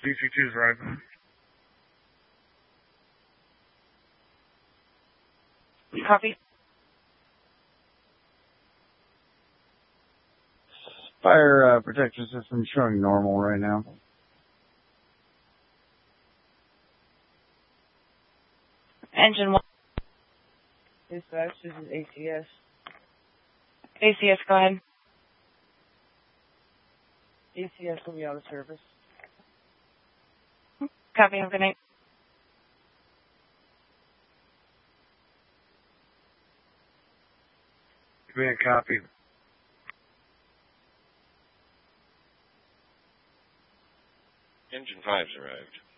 DC-2's arriving. Copy. Fire protection system showing normal right now. Engine 1. Dispatch, this is ACS. ACS, go ahead. ACS will be out of service. Copy, have a good night. Command, copy. Engine 5's arrived.